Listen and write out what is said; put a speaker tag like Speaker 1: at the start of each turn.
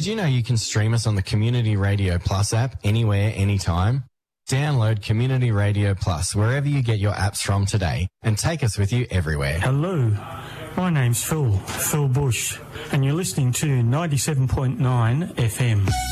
Speaker 1: Did you know you can stream us on the Community Radio Plus app anywhere, anytime? Download Community Radio Plus wherever you get your apps from today and take us with you everywhere.
Speaker 2: Hello, my name's Phil Bush, and you're listening to 97.9 FM.